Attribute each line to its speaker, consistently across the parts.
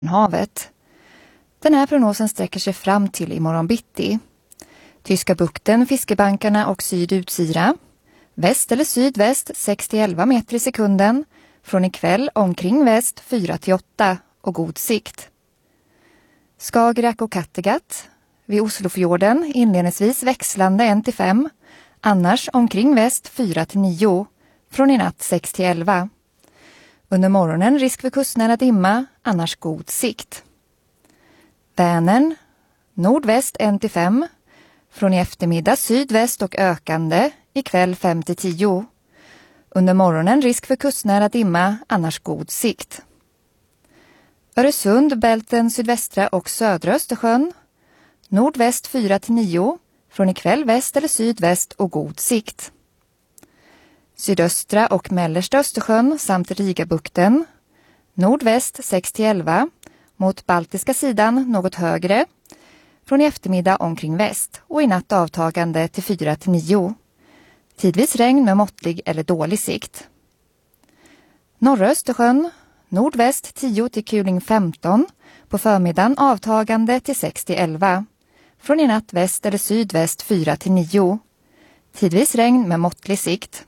Speaker 1: havet. Den här prognosen sträcker sig fram till imorgon bitti. Tyska bukten, fiskebankarna och syd-utsira. Väst eller sydväst 6-11 meter i sekunden. Från ikväll omkring väst 4-8 och god sikt. Skagerrak och Kattegatt. Vid Oslofjorden inledningsvis växlande 1-5. Annars omkring väst 4-9. Från i natt 6-11. Under morgonen risk för kustnära dimma, annars god sikt. Vänern, nordväst 1-5. Från i eftermiddag sydväst och ökande, ikväll 5-10. Under morgonen risk för kustnära dimma, annars god sikt. Öresund, bälten sydvästra och södra Östersjön. Nordväst 4-9. Från ikväll väst eller sydväst och god sikt. Sydöstra och mellersta Östersjön samt Rigabukten. Nordväst 6-11. Mot baltiska sidan något högre. Från i eftermiddag omkring väst och i natt avtagande till 4-9. Tidvis regn med måttlig eller dålig sikt. Norra Östersjön. Nordväst 10 till kuling 15. På förmiddagen avtagande till 6-11. Från i natt väst eller sydväst 4-9. Tidvis regn med måttlig sikt.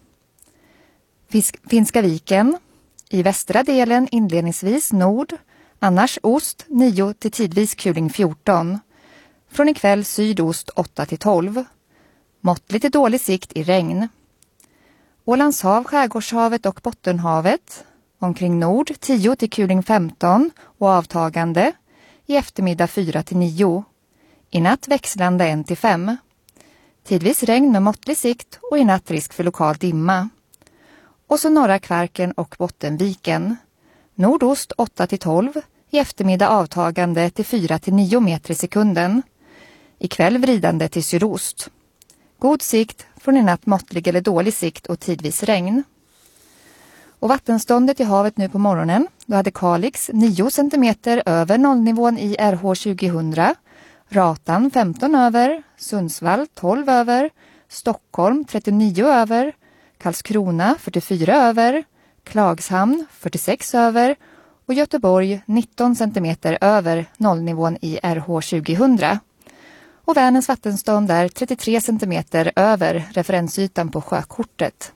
Speaker 1: Finska viken. I västra delen inledningsvis nord. Annars ost 9 till tidvis kuling 14. Från ikväll sydost 8-12. Måttlig till dålig sikt i regn. Ålandshav, Skärgårdshavet och Bottenhavet. Omkring nord 10 till kuling 15 och avtagande. I eftermiddag 4-9. I natt växlande 1-5. Tidvis regn med måttlig sikt och i natt risk för lokal dimma. Och så norra Kvarken och Bottenviken. Nordost 8-12. I eftermiddag avtagande till 4-9 meter i sekunden. Ikväll vridande till sydost. God sikt, från i natt måttlig eller dålig sikt och tidvis regn. Och vattenståndet i havet nu på morgonen. Då hade Kalix 9 cm över nollnivån i RH 2000. Ratan 15 över. Sundsvall 12 över. Stockholm 39 över. Karlskrona 44 över. Klagshamn 46 över. Och Göteborg 19 cm över nollnivån i RH 2000. Och Vänerns vattenstånd är 33 cm över referensytan på sjökortet.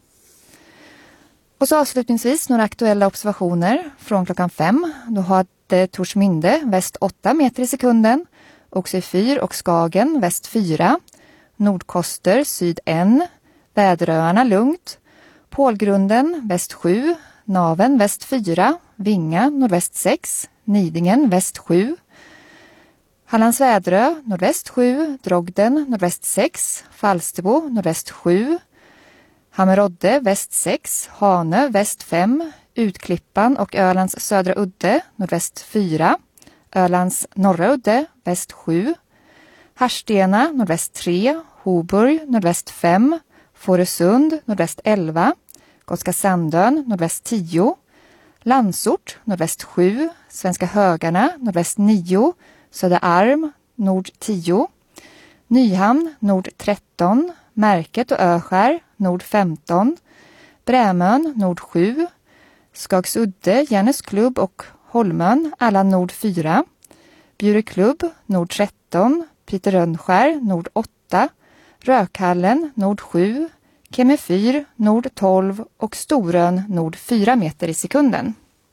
Speaker 1: Och så avslutningsvis några aktuella observationer från klockan 5. Då hade Torsminde väst 8 meter i sekunden. Oxyfyr och Skagen väst 4. Nordkoster syd 1. Väderöarna lugnt. Pålgrunden väst 7. Naven väst 4. Vinga nordväst 6. Nidingen väst 7. Hallands Väderö nordväst 7. Drogden nordväst 6. Falsterbo nordväst 7. Hammerodde väst 6. Hanö väst 5. Utklippan och Ölands södra udde nordväst 4. Ölands norra udde väst 7. Harstena nordväst 3. Hoburg nordväst 5. Fårösund nordväst 11. Gotska Sandön nordväst 10. Landsort nordväst 7. Svenska Högarna nordväst 9. Söderarm nord 10. Nyhamn nord 13. Märket och Öskär nord 15. Brämön nord 7. Skagsudde, Järnesklubb och Holmön alla nord 4. Bjureklubb nord 13. Piterönskär nord 8. Rökhallen nord 7. Kemefyr nord 12 och Storön nord 4 meter i sekunden.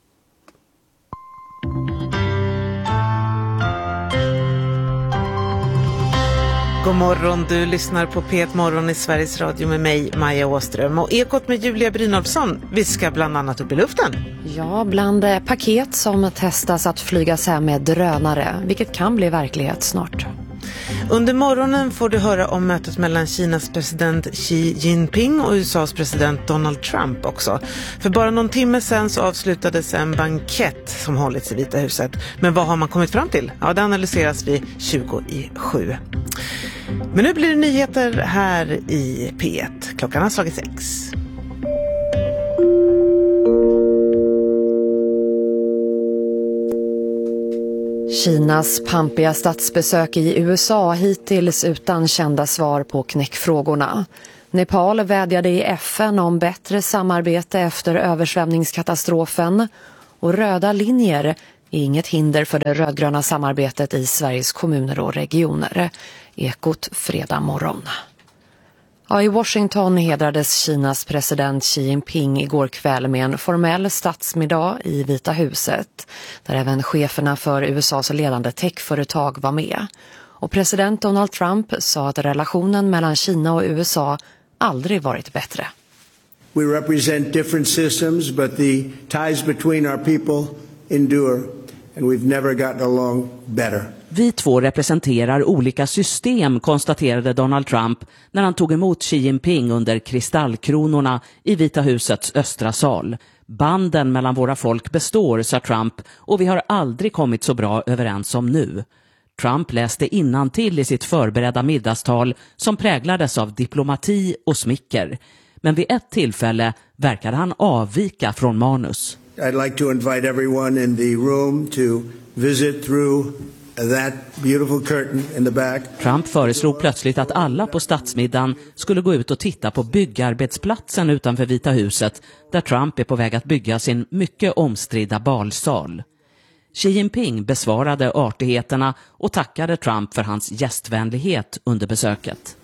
Speaker 2: God morgon, du lyssnar på P1 Morgon i Sveriges Radio med mig, Maja Åström. Och Ekot med Julia Brynolfsson. Vi ska bland annat upp i luften.
Speaker 3: Ja, bland paket som testas att flygas hem med drönare, vilket kan bli verklighet snart.
Speaker 2: Under morgonen får du höra om mötet mellan Kinas president Xi Jinping och USAs president Donald Trump också. För bara någon timme sedan så avslutades en bankett som hållits i Vita huset. Men vad har man kommit fram till? Ja, det analyseras vid 6:20. Men nu blir det nyheter här i P1. Klockan har slagit 6.
Speaker 3: Kinas pampiga statsbesök i USA hittills utan kända svar på knäckfrågorna. Nepal vädjade i FN om bättre samarbete efter översvämningskatastrofen och röda linjer är inget hinder för det rödgröna samarbetet i Sveriges kommuner och regioner. Ekot fredag morgon. Ja, i Washington hedrades Kinas president Xi Jinping igår kväll med en formell statsmiddag i Vita huset, där även cheferna för USAs ledande techföretag var med. Och president Donald Trump sa att relationen mellan Kina och USA aldrig varit bättre.
Speaker 4: We represent different systems, but the ties between our people endure, and we've never gotten along better.
Speaker 5: Vi två representerar olika system, konstaterade Donald Trump när han tog emot Xi Jinping under kristallkronorna i Vita husets östra sal. Banden mellan våra folk består, sa Trump, och vi har aldrig kommit så bra överens som nu. Trump läste innantill i sitt förberedda middagstal som präglades av diplomati och smicker. Men vid ett tillfälle verkade han avvika från manus.
Speaker 4: I'd like to invite everyone in the room to visit through that beautiful curtain in the back.
Speaker 5: Trump föreslog plötsligt att alla på statsmiddagen skulle gå ut och titta på byggarbetsplatsen utanför Vita huset, där Trump är på väg att bygga sin mycket omstridda balsal. Xi Jinping besvarade artigheterna och tackade Trump för hans gästvänlighet under besöket.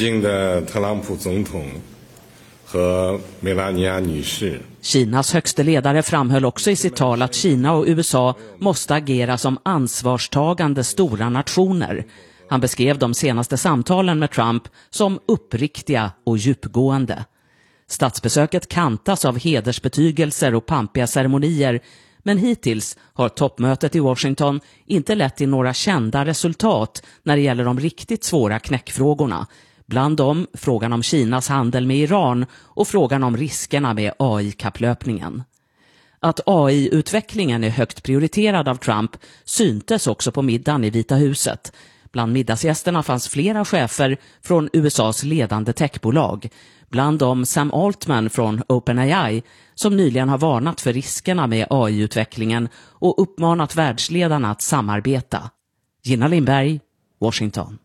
Speaker 5: Kinas högste ledare framhöll också i sitt tal att Kina och USA måste agera som ansvarstagande stora nationer. Han beskrev de senaste samtalen med Trump som uppriktiga och djupgående. Statsbesöket kantas av hedersbetygelser och pampiga ceremonier, men hittills har toppmötet i Washington inte lett till några kända resultat när det gäller de riktigt svåra knäckfrågorna. Bland dem frågan om Kinas handel med Iran och frågan om riskerna med AI-kapplöpningen. Att AI-utvecklingen är högt prioriterad av Trump syntes också på middagen i Vita huset. Bland middagsgästerna fanns flera chefer från USAs ledande techbolag. Bland dem Sam Altman från OpenAI, som nyligen har varnat för riskerna med AI-utvecklingen och uppmanat världsledarna att samarbeta. Gina Lindberg, Washington.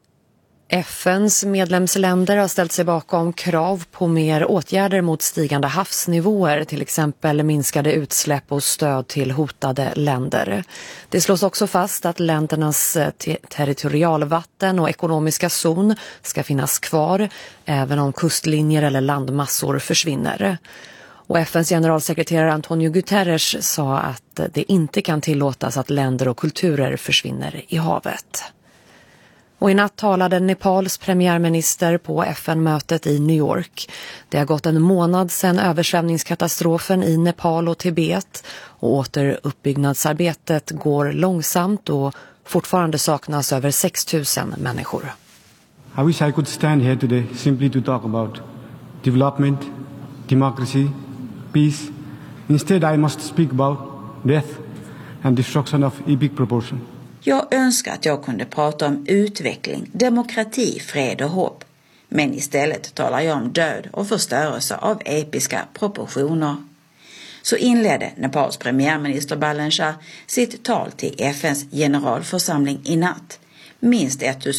Speaker 3: FNs medlemsländer har ställt sig bakom krav på mer åtgärder mot stigande havsnivåer, till exempel minskade utsläpp och stöd till hotade länder. Det slås också fast att ländernas territorialvatten och ekonomiska zon ska finnas kvar, även om kustlinjer eller landmassor försvinner. Och FNs generalsekreterare Antonio Guterres sa att det inte kan tillåtas att länder och kulturer försvinner i havet. Och i natt talade Nepals premiärminister på FN-mötet i New York. Det har gått en månad sedan översvämningskatastrofen i Nepal och Tibet, och återuppbyggnadsarbetet går långsamt och fortfarande saknas över 6 000 människor.
Speaker 6: I wish I could stand here today simply to talk about development, democracy, peace. Instead I must speak about death and destruction of epic proportion.
Speaker 7: Jag önskar att jag kunde prata om utveckling, demokrati, fred och hopp. Men istället talar jag om död och förstörelse av episka proportioner. Så inledde Nepals premiärminister Balen Shah sitt tal till FNs generalförsamling i natt. Minst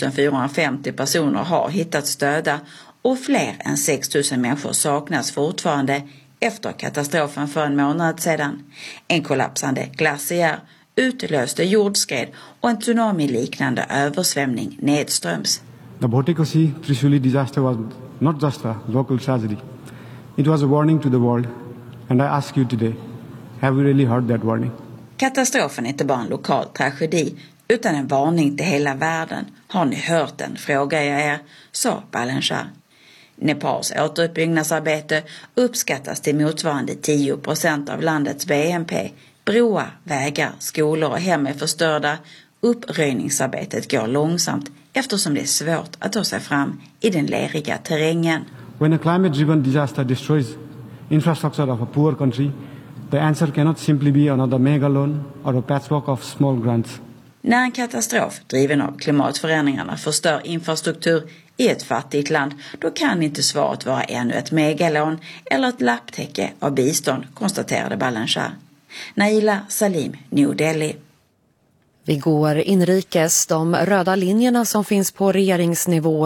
Speaker 7: 1450 personer har hittats döda och fler än 6 000 människor saknas fortfarande efter katastrofen för en månad sedan. En kollapsande glaciär utlöste jordskred och en tsunami-liknande översvämning nedströms.
Speaker 6: The Bhotekosi Trishuli disaster was not just a local tragedy. It was a warning to the world, and I ask you today, have you really heard that warning?
Speaker 7: Katastrofen är inte bara en lokal tragedi utan en varning till hela världen. Har ni hört den, frågar jag er, sa Balen Shah. Nepals återuppbyggnadsarbete uppskattas till motsvarande 10% av landets BNP. Broar, vägar, skolor och hem är förstörda. Uppröjningsarbetet går långsamt eftersom det är svårt att ta sig fram i den leriga terrängen.
Speaker 6: When a climate-driven disaster destroys infrastructure of a poor country, the answer cannot simply be another mega loan or a patchwork of small grants.
Speaker 7: När en katastrof driven av klimatförändringarna förstör infrastruktur i ett fattigt land, då kan inte svaret vara ännu ett megalån eller ett lapptäcke av bistånd, konstaterade Balen Shah. Naila Salim, New Delhi.
Speaker 3: Vi går inrikes. De röda linjerna som finns på regeringsnivå är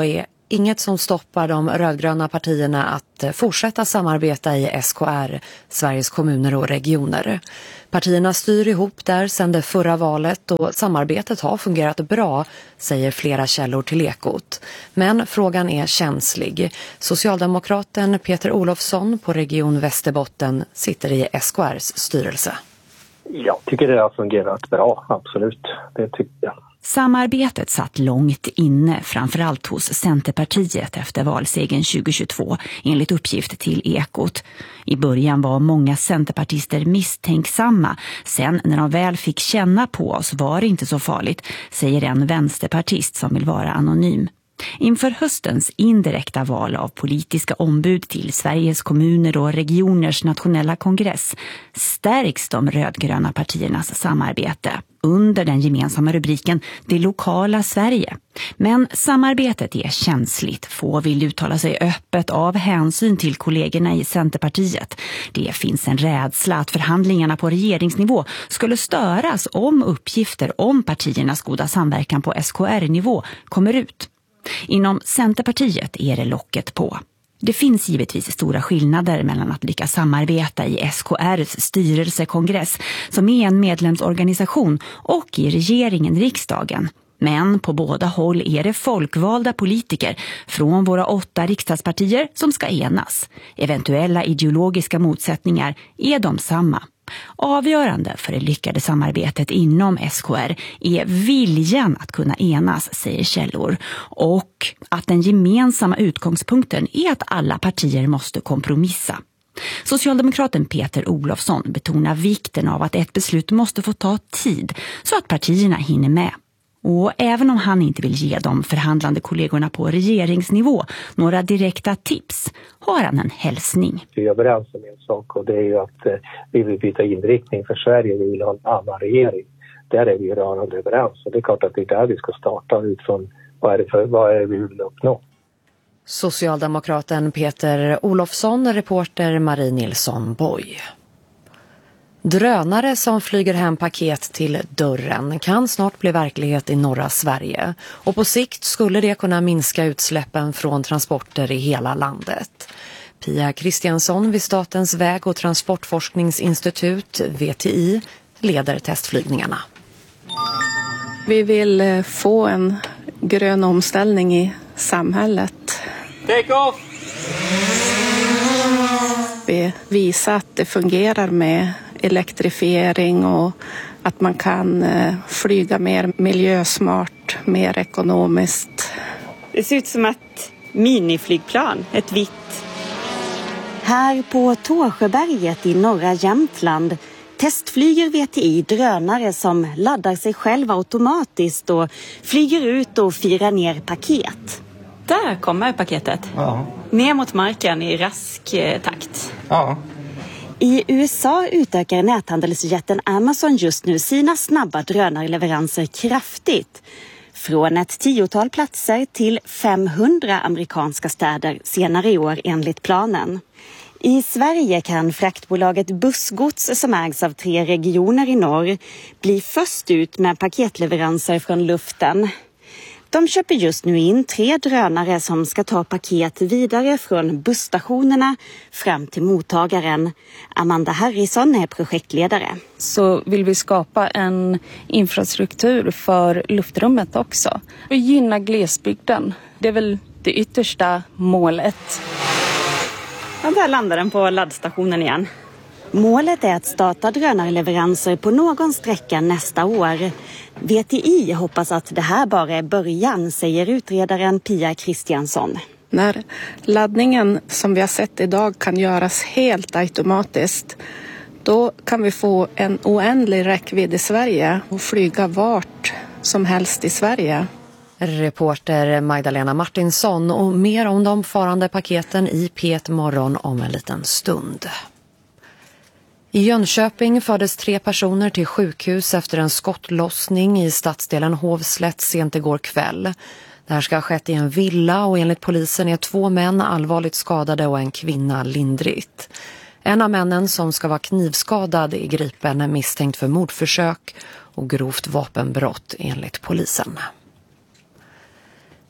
Speaker 3: inget som stoppar de rödgröna partierna att fortsätta samarbeta i SKR, Sveriges kommuner och regioner. Partierna styr ihop där sedan det förra valet och samarbetet har fungerat bra, säger flera källor till Ekot. Men frågan är känslig. Socialdemokraten Peter Olofsson på Region Västerbotten sitter i SKRs styrelse.
Speaker 8: Jag tycker det har fungerat bra, absolut. Det tycker jag.
Speaker 9: Samarbetet satt långt inne, framförallt hos Centerpartiet efter valsegern 2022, enligt uppgift till Ekot. I början var många centerpartister misstänksamma. Sen när de väl fick känna på oss var det inte så farligt, säger en vänsterpartist som vill vara anonym. Inför höstens indirekta val av politiska ombud till Sveriges kommuner och regioners nationella kongress stärks de rödgröna partiernas samarbete under den gemensamma rubriken Det lokala Sverige. Men samarbetet är känsligt. Få vill uttala sig öppet av hänsyn till kollegorna i Centerpartiet. Det finns en rädsla att förhandlingarna på regeringsnivå skulle störas om uppgifter om partiernas goda samverkan på SKR-nivå kommer ut. Inom Centerpartiet är det locket på. Det finns givetvis stora skillnader mellan att lyckas samarbeta i SKRs styrelsekongress, som är en medlemsorganisation, och i regeringen, riksdagen. Men på båda håll är det folkvalda politiker från våra 8 riksdagspartier som ska enas. Eventuella ideologiska motsättningar är de samma. Avgörande för det lyckade samarbetet inom SKR är viljan att kunna enas, säger källor, och att den gemensamma utgångspunkten är att alla partier måste kompromissa. Socialdemokraten Peter Olofsson betonar vikten av att ett beslut måste få ta tid så att partierna hinner med. Och även om han inte vill ge de förhandlande kollegorna på regeringsnivå några direkta tips, har han en hälsning.
Speaker 8: Vi är överens om en sak, och det är ju att vi vill byta inriktning för Sverige. Vi vill ha en annan regering. Där är vi rörande överens. Och det är klart att det är där vi ska starta utifrån vad är det vi vill uppnå.
Speaker 3: Socialdemokraten Peter Olofsson, reporter Marie Nilsson Boy. Drönare som flyger hem paket till dörren kan snart bli verklighet i norra Sverige. Och på sikt skulle det kunna minska utsläppen från transporter i hela landet. Pia Kristiansson vid Statens väg- och transportforskningsinstitut, VTI, leder testflygningarna.
Speaker 10: Vi vill få en grön omställning i samhället.
Speaker 11: Take off!
Speaker 10: Vi visar att det fungerar med elektrifiering och att man kan flyga mer miljösmart, mer ekonomiskt.
Speaker 11: Det ser ut som ett miniflygplan, ett vitt.
Speaker 12: Här på Tåsjöberget i norra Jämtland testflyger VTI drönare som laddar sig själva automatiskt och flyger ut och firar ner paket.
Speaker 11: Där kommer paketet.
Speaker 13: Ja.
Speaker 11: Ner mot marken i rask takt.
Speaker 13: Ja.
Speaker 12: I USA utökar näthandelsjätten Amazon just nu sina snabba drönarleveranser kraftigt. Från ett 10-tal platser till 500 amerikanska städer senare i år enligt planen. I Sverige kan fraktbolaget Bussgods, som ägs av 3 regioner i norr, bli först ut med paketleveranser från luften. De köper just nu in 3 drönare som ska ta paket vidare från busstationerna fram till mottagaren. Amanda Harrison är projektledare.
Speaker 14: Så vill vi skapa en infrastruktur för luftrummet också. Och gynna glesbygden. Det är väl det yttersta målet.
Speaker 11: Ja, där landar den på laddstationen igen.
Speaker 12: Målet är att starta drönarleveranser på någon sträcka nästa år. VTI hoppas att det här bara är början, säger utredaren Pia Kristiansson.
Speaker 10: När laddningen som vi har sett idag kan göras helt automatiskt, då kan vi få en oändlig räckvidd i Sverige och flyga vart som helst i Sverige.
Speaker 3: Reporter Magdalena Martinsson, och mer om de farande paketen i P1 Morgon om en liten stund. I Jönköping fördes 3 personer till sjukhus efter en skottlossning i stadsdelen Hovslätt sent igår kväll. Det här ska ha skett i en villa, och enligt polisen är 2 män allvarligt skadade och en kvinna lindrigt. En av männen, som ska vara knivskadad, är gripen misstänkt för mordförsök och grovt vapenbrott enligt polisen.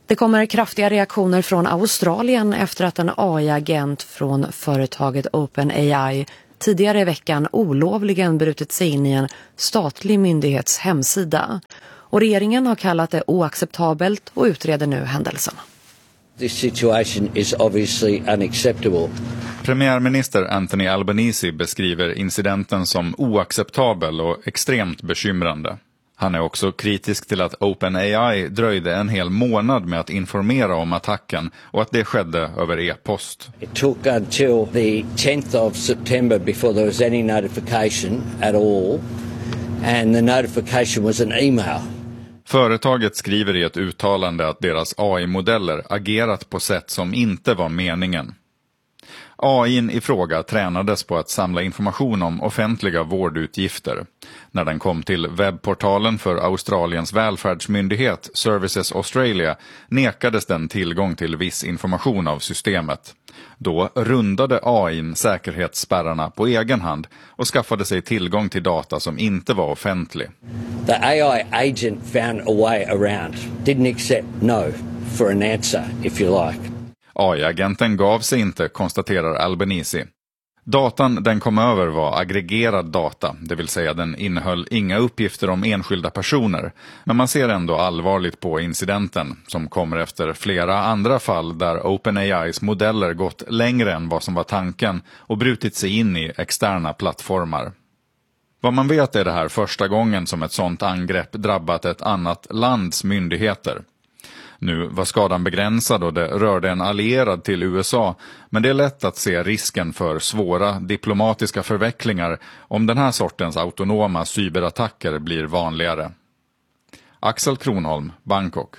Speaker 3: Det kommer kraftiga reaktioner från Australien efter att en AI-agent från företaget OpenAI tidigare i veckan olovligen brutit sig in i en statlig myndighets hemsida. Och regeringen har kallat det oacceptabelt och utreder nu händelsen.
Speaker 13: This situation is obviously unacceptable.
Speaker 15: Premiärminister Anthony Albanese beskriver incidenten som oacceptabel och extremt bekymrande. Han är också kritisk till att OpenAI dröjde en hel månad med att informera om attacken och att det skedde över e-post.
Speaker 13: It took until the 10th of September before there was any notification at all, and the notification was an email.
Speaker 15: Företaget skriver i ett uttalande att deras AI-modeller agerat på sätt som inte var meningen. AI:n i fråga tränades på att samla information om offentliga vårdutgifter. När den kom till webbportalen för Australiens välfärdsmyndighet Services Australia nekades den tillgång till viss information av systemet. Då rundade AI:n säkerhetsspärrarna på egen hand och skaffade sig tillgång till data som inte var offentlig.
Speaker 13: The AI agent found a way around, didn't accept no for an answer, if you like.
Speaker 15: AI-agenten gav sig inte, konstaterar Albanese. Datan den kom över var aggregerad data, det vill säga den innehöll inga uppgifter om enskilda personer. Men man ser ändå allvarligt på incidenten, som kommer efter flera andra fall där OpenAIs modeller gått längre än vad som var tanken och brutit sig in i externa plattformar. Vad man vet är det här första gången som ett sådant angrepp drabbat ett annat lands myndigheter. Nu var skadan begränsad och det rörde en allierad till USA, men det är lätt att se risken för svåra diplomatiska förvecklingar om den här sortens autonoma cyberattacker blir vanligare. Axel Kronholm, Bangkok.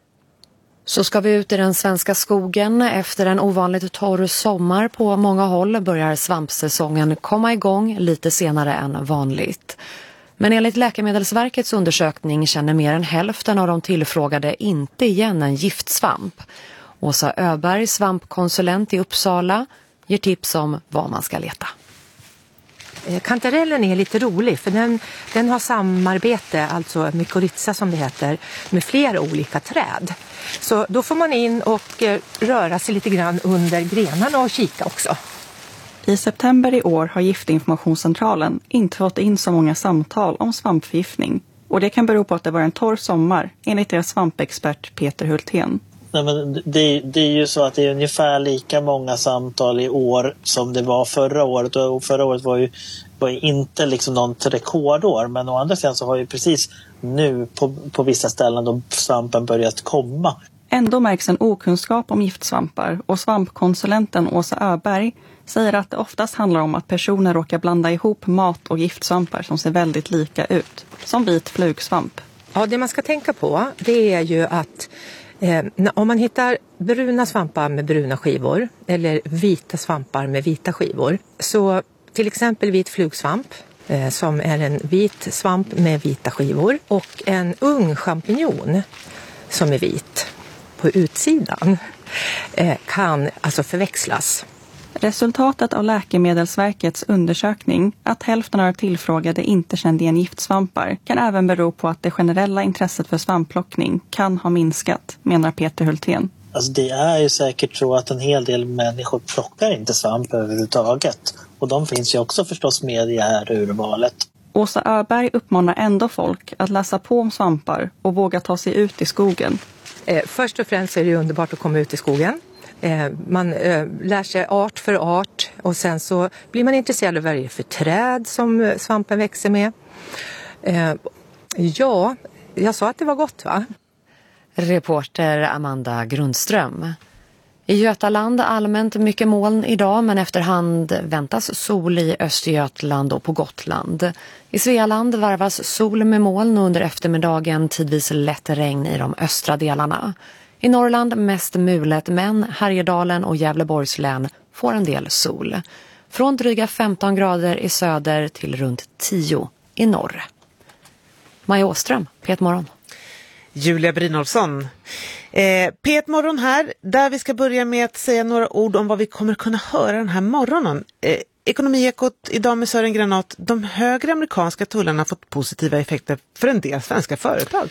Speaker 3: Så ska vi ut i den svenska skogen. Efter en ovanligt torr sommar på många håll börjar svampsäsongen komma igång lite senare än vanligt. Men enligt Läkemedelsverkets undersökning känner mer än hälften av de tillfrågade inte igen en giftsvamp. Åsa Öberg, svampkonsulent i Uppsala, ger tips om vad man ska leta.
Speaker 16: Kantarellen är lite rolig för den har samarbete, alltså mykorrhiza som det heter, med flera olika träd. Så då får man in och röra sig lite grann under grenarna och kika också.
Speaker 17: I september i år har Giftinformationscentralen inte fått in så många samtal om svampförgiftning. Och det kan bero på att det var en torr sommar, enligt deras svampexpert Peter Hultén.
Speaker 18: Nej, men det är ju så att det är ungefär lika många samtal i år som det var förra året. Och förra året var ju inte liksom något rekordår. Men å andra sidan så har ju precis nu på vissa ställen då svampen börjat komma.
Speaker 17: Ändå märks en okunskap om giftsvampar och svampkonsulenten Åsa Öberg säger att det oftast handlar om att personer råkar blanda ihop mat och giftsvampar som ser väldigt lika ut, som vit flugsvamp.
Speaker 16: Ja, det man ska tänka på det är ju att om man hittar bruna svampar med bruna skivor eller vita svampar med vita skivor, så till exempel vit flugsvamp som är en vit svamp med vita skivor och en ung champinjon som är vit på utsidan kan alltså förväxlas.
Speaker 17: Resultatet av Läkemedelsverkets undersökning att hälften av tillfrågade inte kände igen giftsvampar kan även bero på att det generella intresset för svampplockning kan ha minskat, menar Peter Hultén.
Speaker 18: Alltså det är ju säkert så att en hel del människor plockar inte svamp överhuvudtaget. Och de finns ju också förstås med i det här urvalet.
Speaker 17: Åsa Öberg uppmanar ändå folk att läsa på om svampar och våga ta sig ut i skogen.
Speaker 16: Först och främst är det underbart att komma ut i skogen. Man lär sig art för art och sen så blir man intresserad av vad det är för träd som svampen växer med. Ja, jag sa att det var gott, va?
Speaker 3: Reporter Amanda Grundström. I Götaland allmänt mycket moln idag, men efterhand väntas sol i Östergötland och på Gotland. I Svealand varvas sol med moln och under eftermiddagen tidvis lätt regn i de östra delarna. I Norrland mest mulet, men Härjedalen och Gävleborgs län får en del sol. Från dryga 15 grader i söder till runt 10 i norr. Maja Åström, P1-morgon.
Speaker 2: Julia Brynolfsson. P1-morgon här, där vi ska börja med att säga några ord om vad vi kommer kunna höra den här morgonen. Ekonomiekot idag med Sören Granat. De högre amerikanska tullarna har fått positiva effekter för en del svenska företag.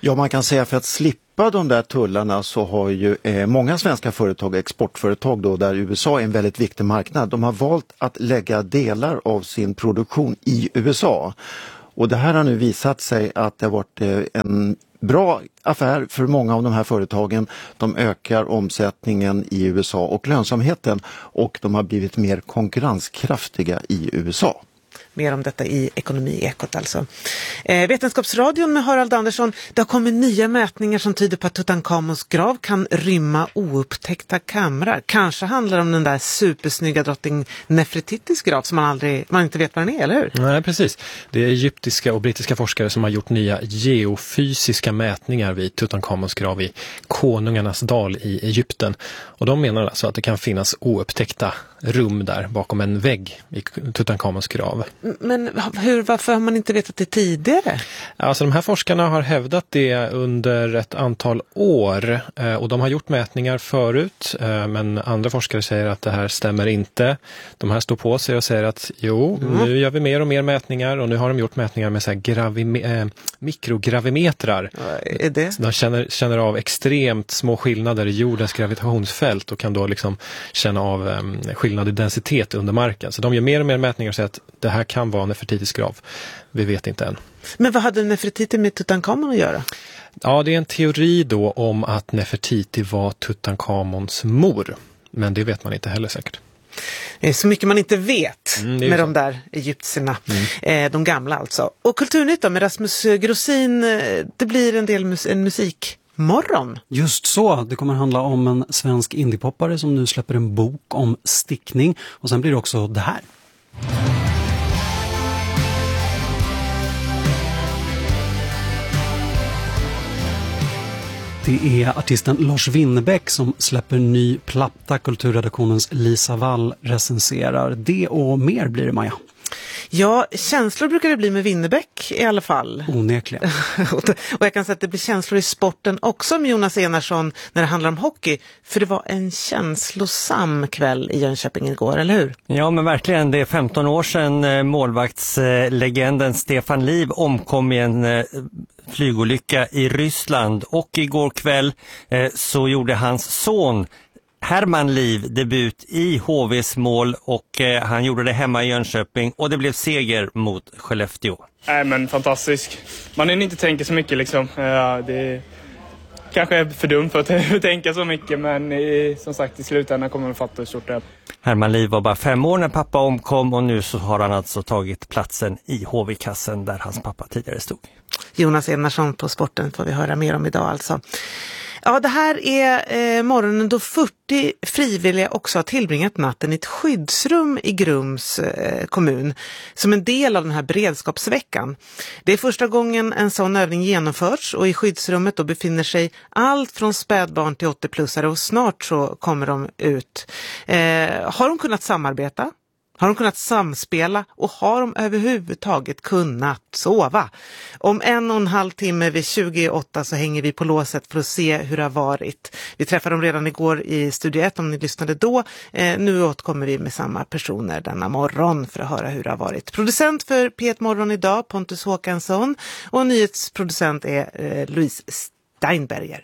Speaker 19: Ja, man kan säga för att slippa de där tullarna så har ju många svenska företag, exportföretag då, där USA är en väldigt viktig marknad, de har valt att lägga delar av sin produktion i USA. Och det här har nu visat sig att det har varit en bra affär för många av de här företagen. De ökar omsättningen i USA och lönsamheten, och de har blivit mer konkurrenskraftiga i USA.
Speaker 2: Mer om detta i Ekonomiekot alltså. Vetenskapsradion med Harald Andersson. Det har kommit nya mätningar som tyder på att Tutankhamons grav kan rymma oupptäckta kamrar. Kanske handlar det om den där supersnygga drottning Nefertitis grav som man inte vet vad den är, eller hur?
Speaker 20: Nej, precis. Det är egyptiska och brittiska forskare som har gjort nya geofysiska mätningar vid Tutankhamons grav i Konungarnas dal i Egypten. Och de menar alltså att det kan finnas oupptäckta rum där bakom en vägg i Tutankhamons grav.
Speaker 2: Men varför har man inte vetat det tidigare?
Speaker 20: Alltså de här forskarna har hävdat det under ett antal år och de har gjort mätningar förut, men andra forskare säger att det här stämmer inte. De här står på sig och säger att nu gör vi mer och mer mätningar, och nu har de gjort mätningar med så här mikrogravimetrar.
Speaker 2: Är det?
Speaker 20: De känner av extremt små skillnader i jordens gravitationsfält och kan då liksom känna av skillnad i densitet under marken. Så de gör mer och mer mätningar och säger att det här kan vara Nefertitis grav. Vi vet inte än.
Speaker 2: Men vad hade Nefertiti med Tutankhamon att göra?
Speaker 20: Ja, det är en teori då om att Nefertiti var Tutankhamons mor. Men det vet man inte heller säkert.
Speaker 2: Det är så mycket man inte vet med de där egyptierna. De gamla alltså. Och Kulturnytt då, med Rasmus Grosin, det blir en musikmorgon.
Speaker 21: Just så, det kommer handla om en svensk indiepoppare som nu släpper en bok om stickning. Och sen blir det också det här. Det är artisten Lars Winnerbäck som släpper ny platta. Kulturredaktionens Lisa Wall recenserar det, och mer blir det, Maja.
Speaker 2: Ja, känslor brukar det bli med Winnerbäck i alla fall.
Speaker 21: Onekligen.
Speaker 2: Och jag kan säga att det blir känslor i sporten också med Jonas Enarsson när det handlar om hockey. För det var en känslosam kväll i Jönköping igår, eller hur?
Speaker 22: Ja, men verkligen. Det är 15 år sedan målvaktslegenden Stefan Liv omkom i en flygolycka i Ryssland. Och igår kväll så gjorde hans son Herman Liv debut i HVs mål, och han gjorde det hemma i Jönköping, och det blev seger mot Skellefteå.
Speaker 23: Nej, men fantastisk. Man hinner inte tänka så mycket liksom. Det kanske är för dumt för att tänka så mycket, men som sagt i slutändan kommer man fatta hur stort det är.
Speaker 22: Herman Liv var bara 5 år när pappa omkom, och nu så har han alltså tagit platsen i HV-kassen där hans pappa tidigare stod.
Speaker 2: Jonas Enarsson på sporten får vi höra mer om idag alltså. Ja, det här är morgonen då 40 frivilliga också har tillbringat natten i ett skyddsrum i Grums kommun som en del av den här beredskapsveckan. Det är första gången en sån övning genomförs, och i skyddsrummet då befinner sig allt från spädbarn till 80-plussare, och snart så kommer de ut. Har de kunnat samarbeta? Har de kunnat samspela, och har de överhuvudtaget kunnat sova? Om 1,5 timme vid 28 så hänger vi på låset för att se hur det har varit. Vi träffade dem redan igår i Studio 1 om ni lyssnade då. Nu återkommer vi med samma personer denna morgon för att höra hur det har varit. Producent för P1 Morgon idag, Pontus Håkansson, och nyhetsproducent är Louise Steinberger.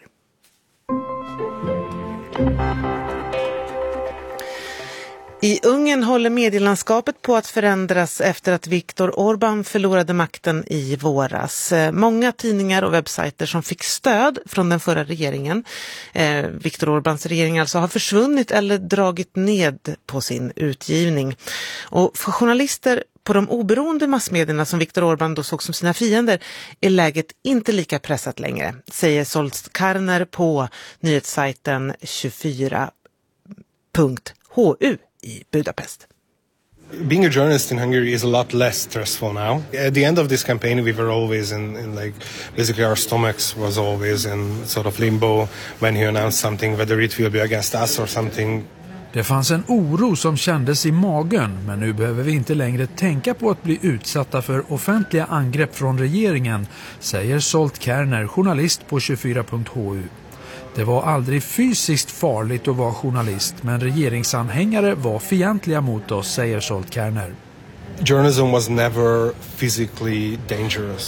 Speaker 2: I Ungern håller medielandskapet på att förändras efter att Viktor Orbán förlorade makten i våras. Många tidningar och webbsajter som fick stöd från den förra regeringen, Viktor Orbáns regering alltså, har försvunnit eller dragit ned på sin utgivning. Och för journalister på de oberoende massmedierna som Viktor Orbán då såg som sina fiender är läget inte lika pressat längre, säger Zsolt Karner på nyhetssajten 24.hu i Budapest.
Speaker 24: Being a journalist in Hungary is a lot less stressful now. At the end of this campaign, we were always in like, basically our stomachs was always in sort of limbo when he announced something, whether it will be against us or something.
Speaker 25: Det fanns en oro som kändes i magen, men nu behöver vi inte längre tänka på att bli utsatta för offentliga angrepp från regeringen, säger Zsolt Karner, journalist på 24.hu. Det var aldrig fysiskt farligt att vara journalist, men regeringsanhängare var fientliga mot oss, säger Zsolt Karner.
Speaker 24: Journalism was never physically dangerous.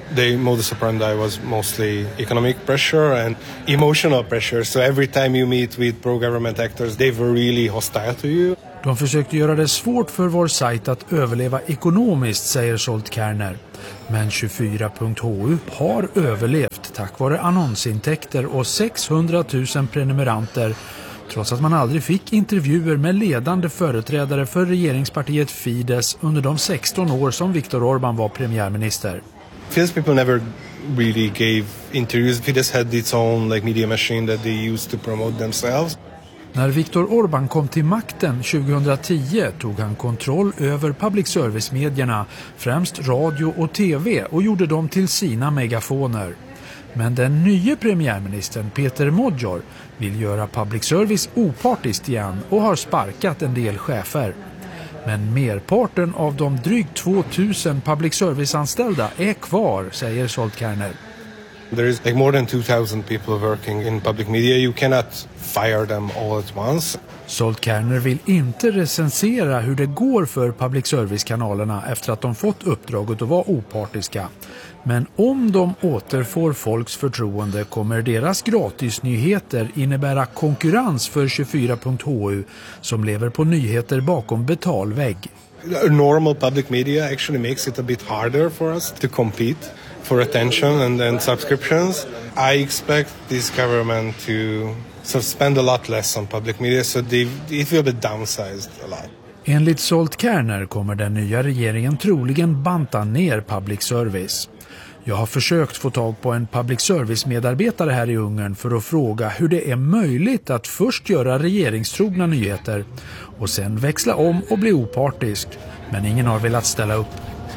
Speaker 24: The modus operandi was mostly economic pressure and emotional pressure. So every time you meet with pro-government actors, they were really hostile to you.
Speaker 25: De försökte göra det svårt för vår sajt att överleva ekonomiskt, säger Zsolt Kerner. Men 24.hu har överlevt tack vare annonsintäkter och 600 000 prenumeranter, trots att man aldrig fick intervjuer med ledande företrädare för regeringspartiet Fidesz under de 16 år som Viktor Orbán var premiärminister.
Speaker 24: Fidesz people never really gave interviews. Fidesz had its own media machine that they used to promote themselves.
Speaker 25: När Viktor Orbán kom till makten 2010 tog han kontroll över public service-medierna, främst radio och tv, och gjorde dem till sina megafoner. Men den nya premiärministern Peter Modjor vill göra public service opartiskt igen och har sparkat en del chefer. Men merparten av de drygt 2000 public service-anställda är kvar, säger Zsolt Kerner.
Speaker 24: There is more than 2,000 people working in public media. You cannot fire them all at once.
Speaker 25: Zsolt Kerner vill inte recensera hur det går för public service-kanalerna efter att de fått uppdraget att vara opartiska. Men om de återfår folks förtroende kommer deras gratisnyheter innebära konkurrens för 24.hu som lever på nyheter bakom betalvägg.
Speaker 24: Normal public media actually makes it a bit harder for us to compete for attention and subscriptions. I expect this government to spend a lot less on public media, so it will be downsized a lot.
Speaker 25: Enligt Zsolt Kerner kommer den nya regeringen troligen banta ner public service. Jag har försökt få tag på en public service-medarbetare här i Ungern för att fråga hur det är möjligt att först göra regeringstrogna nyheter och sen växla om och bli opartisk. Men ingen har velat ställa upp.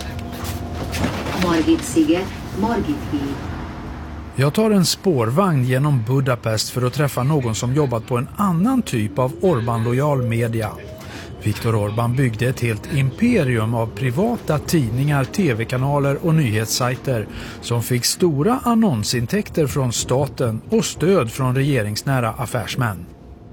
Speaker 25: Jag tar en spårvagn genom Budapest för att träffa någon som jobbat på en annan typ av Orbán-lojal media. Viktor Orbán byggde ett helt imperium av privata tidningar, tv-kanaler och nyhetssajter som fick stora annonsintäkter från staten och stöd från regeringsnära affärsmän.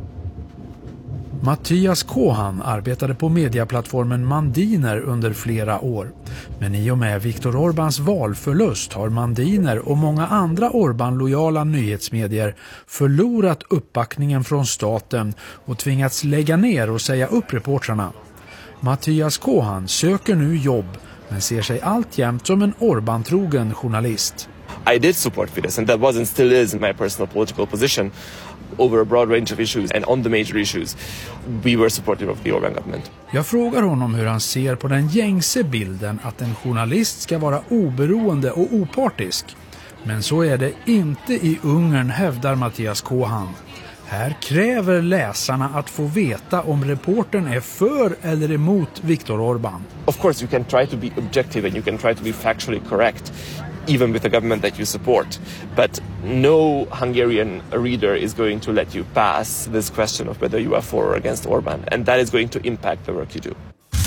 Speaker 25: Mattias Kohan arbetade på medieplattformen Mandiner under flera år. Men i och med Viktor Orbáns valförlust har Mandiner och många andra Orbán-lojala nyhetsmedier förlorat uppbackningen från staten och tvingats lägga ner och säga upp reportrarna. Mattias Kohan söker nu jobb men ser sig alltjämt som en Orbán-trogen journalist.
Speaker 1: I did support Fidesz and that was and still is my personal political position over a broad range of issues, and on the major issues we were supportive of the Orbán government.
Speaker 25: Jag frågar honom hur han ser på den gängse bilden att en journalist ska vara oberoende och opartisk. Men så är det inte i Ungern, hävdar Mattias Kohan. Här kräver läsarna att få veta om reportern är för eller emot Viktor Orbán.
Speaker 1: Of course you can try to be objective and you can try to be factually correct, even with the government that you support. But no Hungarian reader is going to let you pass this question of whether you are for or against Orbán, and that is going to impact the work you do.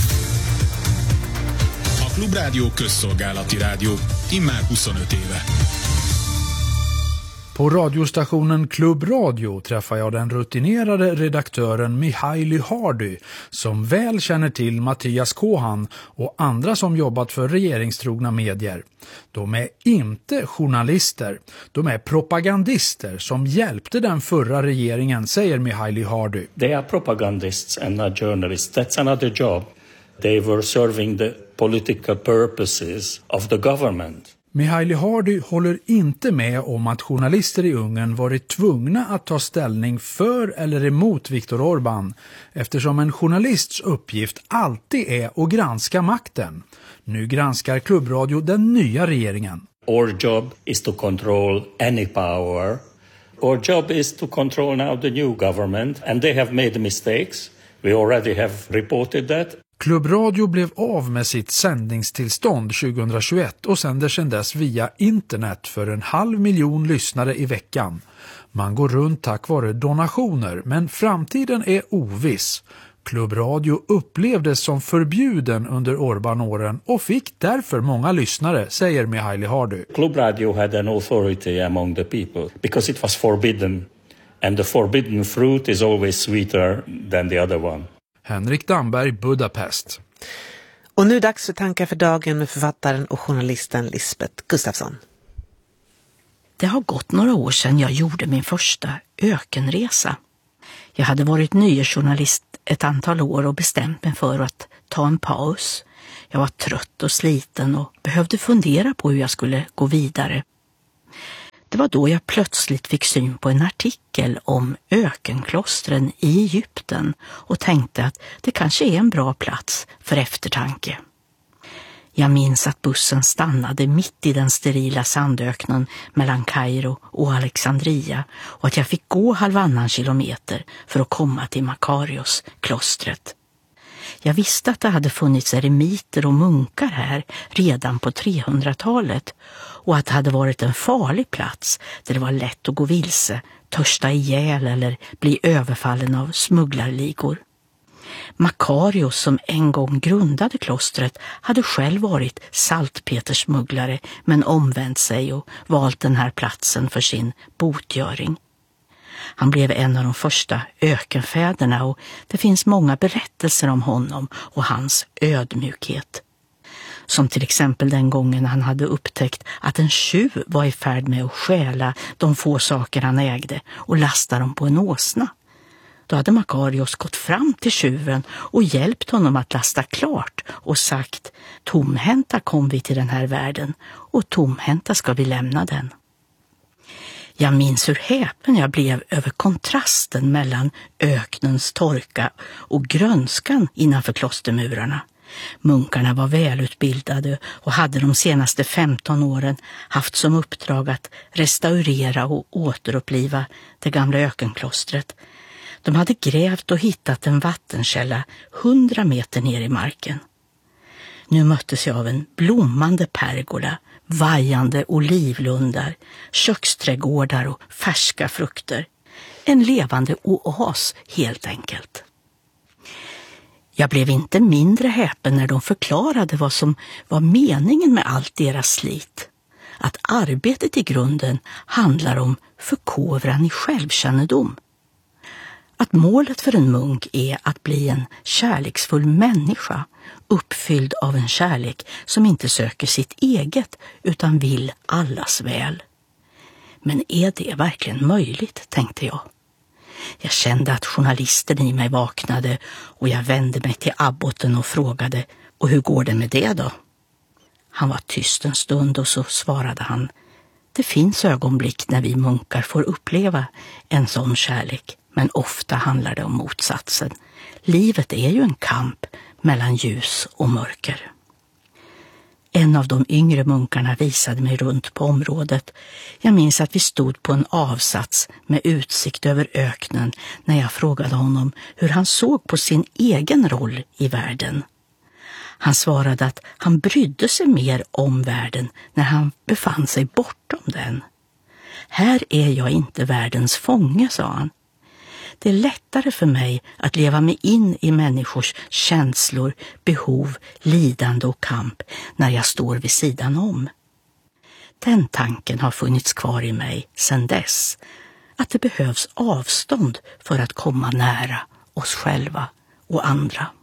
Speaker 4: A Klubrádió közszolgálati rádió, immár 25 éve.
Speaker 25: På radiostationen Klubb Radio träffar jag den rutinerade redaktören Mihaly Hardy som väl känner till Mattias Kohan och andra som jobbat för regeringstrogna medier. De är inte journalister, de är propagandister som hjälpte den förra regeringen, säger Mihaly Hardy.
Speaker 5: They are propagandists and not journalists. That's another job. They were serving the political purposes of the government.
Speaker 25: Mihaly Hardy håller inte med om att journalister i Ungern varit tvungna att ta ställning för eller emot Viktor Orbán, eftersom en journalists uppgift alltid är att granska makten. Nu granskar Klubbradio den nya regeringen.
Speaker 5: Our job is to control any power. Our job is to control now the new government, and they have made mistakes. We already have reported that.
Speaker 25: Klubbradio blev av med sitt sändningstillstånd 2021 och sänder sedan dess via internet för 500 000 lyssnare i veckan. Man går runt tack vare donationer, men framtiden är oviss. Klubbradio upplevdes som förbjuden under Orbán-åren och fick därför många lyssnare, säger Mihaly Hardy.
Speaker 5: Klubbradio had an authority among the people because it was forbidden, and the forbidden fruit is always sweeter than the other one.
Speaker 25: Henrik Damberg, Budapest.
Speaker 2: Och nu dags för tankar för dagen med författaren och journalisten Lisbeth Gustafsson.
Speaker 6: Det har gått några år sedan jag gjorde min första ökenresa. Jag hade varit nyhetsjournalist ett antal år och bestämt mig för att ta en paus. Jag var trött och sliten och behövde fundera på hur jag skulle gå vidare. Det var då jag plötsligt fick syn på en artikel om ökenklostren i Egypten och tänkte att det kanske är en bra plats för eftertanke. Jag minns att bussen stannade mitt i den sterila sandöknen mellan Kairo och Alexandria och att jag fick gå halvannan kilometer för att komma till Makarios, klostret. Jag visste att det hade funnits eremiter och munkar här redan på 300-talet och att det hade varit en farlig plats där det var lätt att gå vilse, törsta ihjäl eller bli överfallen av smugglarligor. Makarios, som en gång grundade klostret, hade själv varit saltpetersmugglare men omvänt sig och valt den här platsen för sin botgöring. Han blev en av de första ökenfäderna och det finns många berättelser om honom och hans ödmjukhet. Som till exempel den gången han hade upptäckt att en tjuv var i färd med att stjäla de få saker han ägde och lasta dem på en åsna. Då hade Makarios gått fram till tjuven och hjälpt honom att lasta klart och sagt: tomhänta kom vi till den här världen och tomhänta ska vi lämna den. Jag minns hur häpen jag blev över kontrasten mellan öknens torka och grönskan innanför klostermurarna. Munkarna var välutbildade och hade de senaste 15 åren haft som uppdrag att restaurera och återuppliva det gamla ökenklostret. De hade grävt och hittat en vattenkälla 100 meter ner i marken. Nu möttes jag av en blommande pergola, vajande olivlundar, köksträdgårdar och färska frukter. En levande oas helt enkelt. Jag blev inte mindre häpen när de förklarade vad som var meningen med allt deras slit. Att arbetet i grunden handlar om förkovran i självkännedom. Att målet för en munk är att bli en kärleksfull människa, uppfylld av en kärlek som inte söker sitt eget utan vill allas väl. Men är det verkligen möjligt, tänkte jag. Jag kände att journalisten i mig vaknade och jag vände mig till abboten och frågade: och hur går det med det då? Han var tyst en stund och så svarade han: det finns ögonblick när vi munkar får uppleva en sån kärlek, men ofta handlar det om motsatsen. Livet är ju en kamp mellan ljus och mörker. En av de yngre munkarna visade mig runt på området. Jag minns att vi stod på en avsats med utsikt över öknen när jag frågade honom hur han såg på sin egen roll i världen. Han svarade att han brydde sig mer om världen när han befann sig bortom den. Här är jag inte världens fånge, sa han. Det är lättare för mig att leva mig in i människors känslor, behov, lidande och kamp när jag står vid sidan om. Den tanken har funnits kvar i mig sedan dess, att det behövs avstånd för att komma nära oss själva och andra.